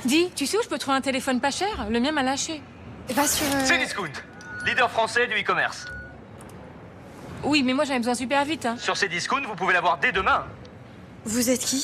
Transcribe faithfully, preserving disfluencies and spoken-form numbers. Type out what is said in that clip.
Dis, tu sais où je peux trouver un téléphone pas cher? Le mien m'a lâché. Va sur... Euh... Cdiscount, leader français du e-commerce. Oui, mais moi j'en ai besoin super vite. Hein. Sur Cdiscount, vous pouvez l'avoir dès demain. Vous êtes qui?